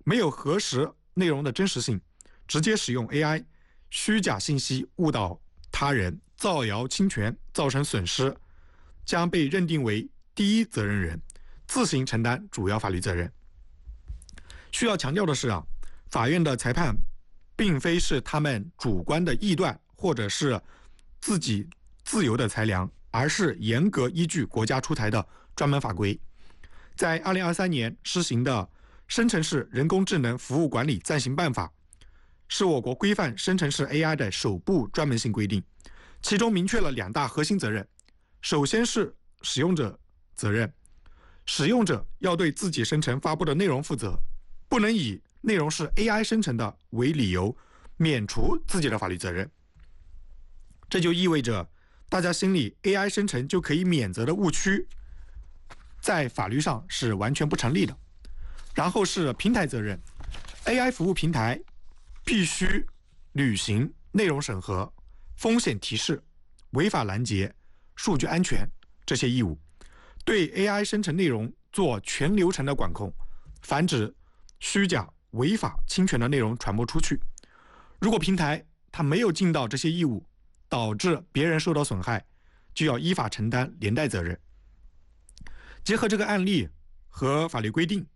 没有核实内容的真实性，直接使用 AI 虚假信息误导他人、造谣侵权，造成损失，将被认定为第一责任人，自行承担主要法律责任。需要强调的是法院的裁判并非是他们主观的臆断或者是自己自由的裁量，而是严格依据国家出台的专门法规。在2023年施行的《生成式人工智能服务管理暂行办法》是我国规范生成式 AI 的首部专门性规定，其中明确了2大核心责任。首先是使用者责任，使用者要对自己生成发布的内容负责，不能以内容是 AI 生成的为理由免除自己的法律责任。这就意味着大家心里 AI 生成就可以免责的误区，在法律上是完全不成立的。然后是平台责任， AI 服务平台必须履行内容审核、风险提示、违法拦截、数据安全这些义务，对 AI 生成内容做全流程的管控，防止虚假、违法、侵权的内容传播出去。如果平台它没有尽到这些义务，导致别人受到损害，就要依法承担连带责任。结合这个案例和法律规定，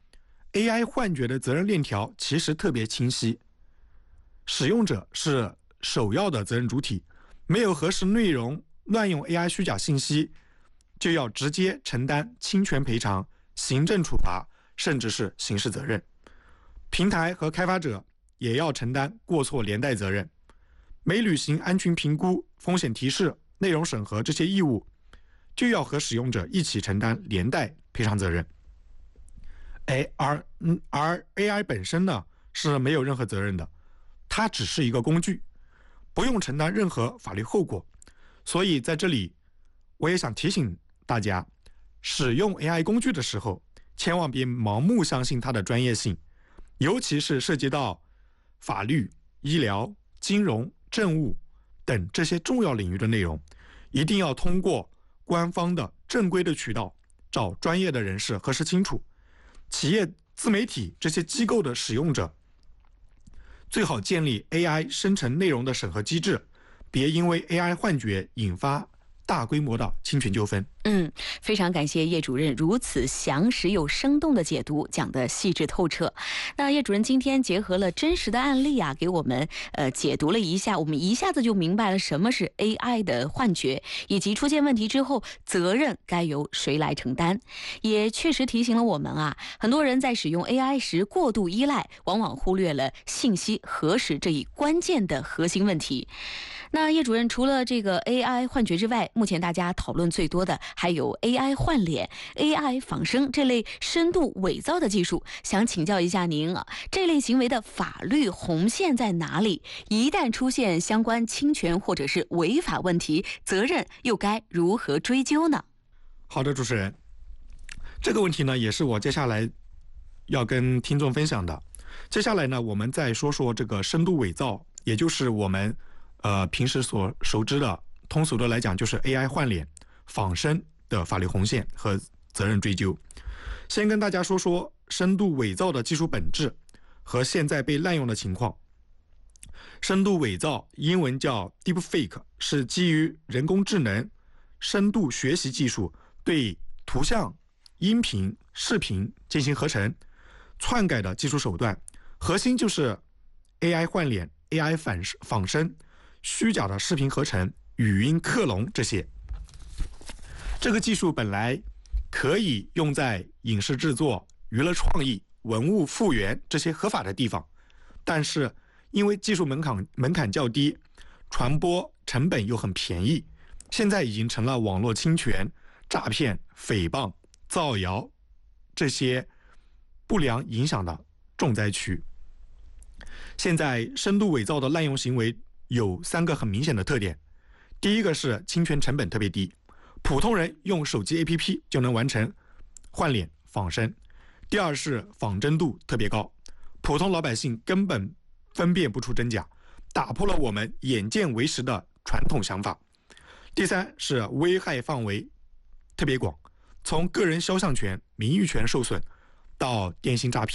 AI 幻觉的责任链条其实特别清晰，使用者是首要的责任主体，没有核实内容乱用 AI 虚假信息，就要直接承担侵权赔偿、行政处罚，甚至是刑事责任。平台和开发者也要承担过错连带责任，没履行安全评估、风险提示、内容审核这些义务，就要和使用者一起承担连带赔偿责任。而 AI 本身呢是没有任何责任的，它只是一个工具，不用承担任何法律后果。所以在这里我也想提醒大家，使用 AI 工具的时候，千万别盲目相信它的专业性，尤其是涉及到法律、医疗、金融、政务等这些重要领域的内容，一定要通过官方的正规的渠道找专业的人士核实清楚。企业、自媒体这些机构的使用者最好建立 AI 生成内容的审核机制，别因为 AI 幻觉引发大规模的侵权纠纷。 非常感谢叶主任如此详实又生动的解读，讲得细致透彻。那叶主任今天结合了真实的案例给我们解读了一下，我们一下子就明白了什么是 AI 的幻觉，以及出现问题之后责任该由谁来承担。也确实提醒了我们很多人在使用 AI 时过度依赖，往往忽略了信息核实这一关键的核心问题。那叶主任，除了这个 AI 幻觉之外，目前大家讨论最多的还有 AI 换脸、AI 仿生这类深度伪造的技术，想请教一下您这类行为的法律红线在哪里？一旦出现相关侵权或者是违法问题，责任又该如何追究呢？ 好的，主持人，这个问题呢也是我接下来要跟听众分享的。接下来呢，我们再说说这个深度伪造，也就是我们平时所熟知的，通俗的来讲就是 AI 换脸、仿生的法律红线和责任追究。先跟大家说说深度伪造的技术本质和现在被滥用的情况。深度伪造英文叫 Deepfake， 是基于人工智能深度学习技术对图像、音频、视频进行合成、篡改的技术手段，核心就是 AI 换脸、AI 仿生、虚假的视频合成、语音克隆这些。这个技术本来可以用在影视制作、娱乐创意、文物复原这些合法的地方，但是因为技术门槛较低，传播成本又很便宜，现在已经成了网络侵权、诈骗、诽谤、造谣这些不良影响的重灾区。现在深度伪造的滥用行为有3个很明显的特点。第一个是侵权成本特别低，普通人用手机 APP 就能完成换脸仿生。第二是仿真度特别高，普通老百姓根本分辨不出真假，打破了我们眼见为实的传统想法。第三是危害范围特别广，从个人肖像权、名誉权受损到电信诈骗、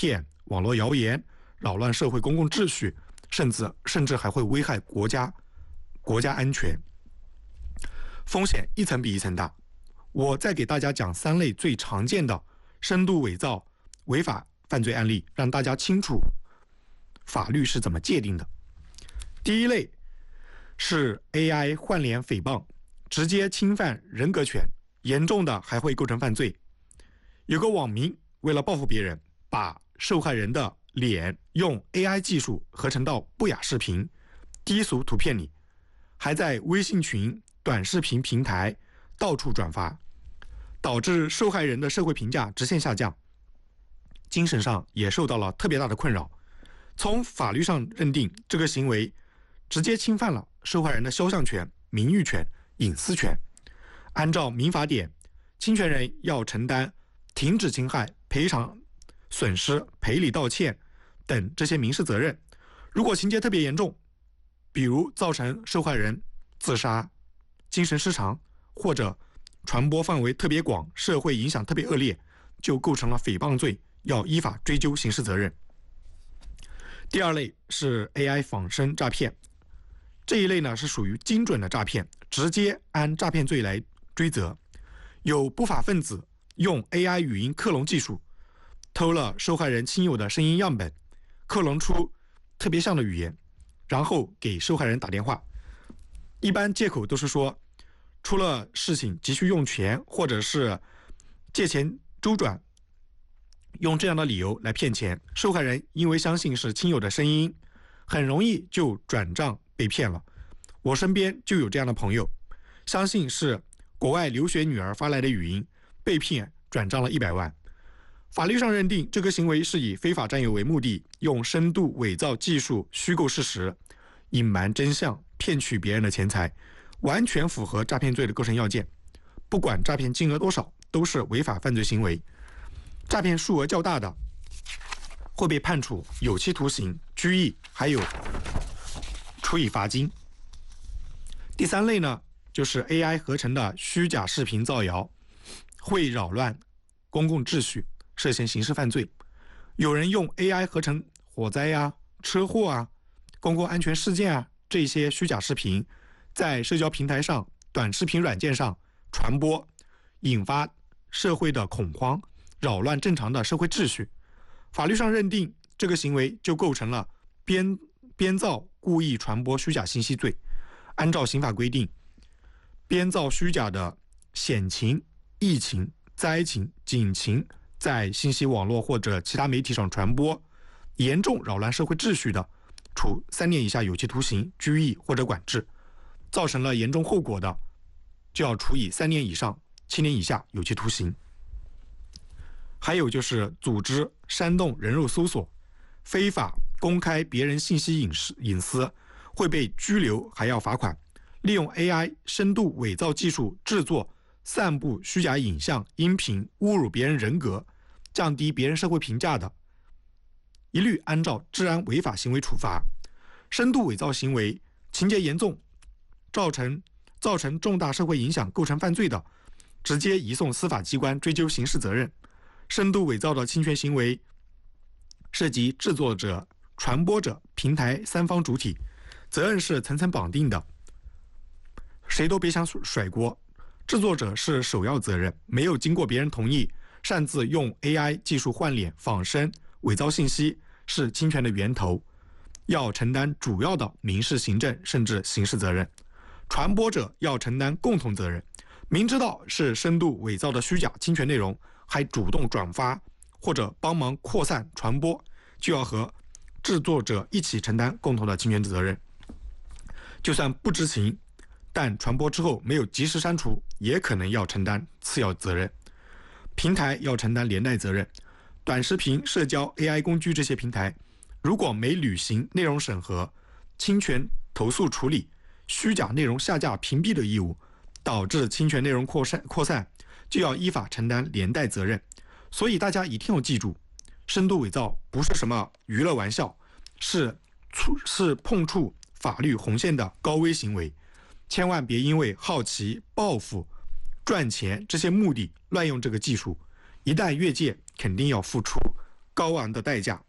网络谣言，扰乱社会公共秩序，甚至还会危害国家安全，风险一层比一层大。我再给大家讲3类最常见的深度伪造违法犯罪案例，让大家清楚法律是怎么界定的。第一类是 AI 换脸诽谤，直接侵犯人格权，严重的还会构成犯罪。有个网民为了报复别人，把受害人的脸用 AI 技术合成到不雅视频、低俗图片里，还在微信群、短视频平台到处转发，导致受害人的社会评价直线下降，精神上也受到了特别大的困扰。从法律上认定，这个行为直接侵犯了受害人的肖像权、名誉权、隐私权。按照民法典，侵权人要承担停止侵害、赔偿损失、赔礼道歉等这些民事责任。如果情节特别严重，比如造成受害人自杀、精神失常，或者传播范围特别广、社会影响特别恶劣，就构成了诽谤罪，要依法追究刑事责任。第二类是 AI 仿生诈骗，这一类呢是属于精准的诈骗，直接按诈骗罪来追责。有不法分子用 AI 语音克隆技术，偷了受害人亲友的声音样本，克隆出特别像的语言，然后给受害人打电话。一般借口都是说出了事情急需用钱，或者是借钱周转，用这样的理由来骗钱。受害人因为相信是亲友的声音，很容易就转账被骗了。我身边就有这样的朋友，相信是国外留学女儿发来的语音，被骗转账了100万。法律上认定这个行为是以非法占有为目的，用深度伪造技术虚构事实，隐瞒真相，骗取别人的钱财，完全符合诈骗罪的构成要件。不管诈骗金额多少，都是违法犯罪行为。诈骗数额较大的，会被判处有期徒刑、拘役，还有处以罚金。第三类呢，就是 AI 合成的虚假视频造谣，会扰乱公共秩序，涉嫌刑事犯罪。有人用 AI 合成火灾啊、车祸啊、公共安全事件啊这些虚假视频，在社交平台上、短视频软件上传播，引发社会的恐慌，扰乱正常的社会秩序。法律上认定这个行为就构成了编造、故意传播虚假信息罪。按照刑法规定，编造虚假的险情、疫情、灾情、警情在信息网络或者其他媒体上传播，严重扰乱社会秩序的，处3年以下有期徒刑、拘役或者管制；造成了严重后果的，就要处以3年以上7年以下有期徒刑。还有就是组织煽动人肉搜索，非法公开别人信息隐私，会被拘留还要罚款。利用 AI 深度伪造技术制作、散布虚假影像、音频，侮辱别人人格，降低别人社会评价的，一律按照治安违法行为处罚。深度伪造行为情节严重，造成重大社会影响，构成犯罪的，直接移送司法机关追究刑事责任。深度伪造的侵权行为涉及制作者、传播者、平台3方主体，责任是层层绑定的，谁都别想甩锅。制作者是首要责任，没有经过别人同意，擅自用 AI 技术换脸、仿生、伪造信息，是侵权的源头，要承担主要的民事、行政甚至刑事责任。传播者要承担共同责任，明知道是深度伪造的虚假侵权内容，还主动转发或者帮忙扩散传播，就要和制作者一起承担共同的侵权责任。就算不知情，但传播之后没有及时删除，也可能要承担次要责任。平台要承担连带责任。短视频、社交、AI 工具这些平台，如果没履行内容审核、侵权投诉处理、虚假内容下架屏蔽的义务，导致侵权内容扩散，就要依法承担连带责任。所以大家一定要记住，深度伪造不是什么娱乐玩笑，是碰触法律红线的高危行为。千万别因为好奇、报复、赚钱这些目的乱用这个技术，一旦越界，肯定要付出高昂的代价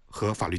和法律。